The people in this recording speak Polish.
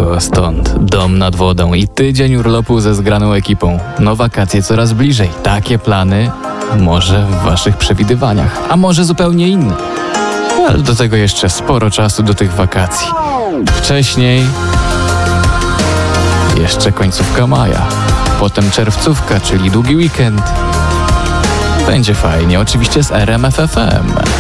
wszystko stąd. Dom nad wodą i tydzień urlopu ze zgraną ekipą. No wakacje coraz bliżej. Takie plany może w waszych przewidywaniach, a może zupełnie inne. Ale do tego jeszcze sporo czasu do tych wakacji. Wcześniej jeszcze końcówka maja. Potem czerwcówka, czyli długi weekend. Będzie fajnie, oczywiście z RMF FM.